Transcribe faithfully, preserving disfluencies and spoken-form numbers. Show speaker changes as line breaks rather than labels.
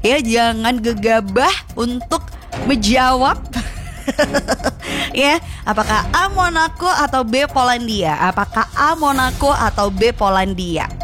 Ya, jangan gegabah untuk menjawab. Ya, apakah A Monaco atau B Polandia? Apakah A Monaco atau B Polandia?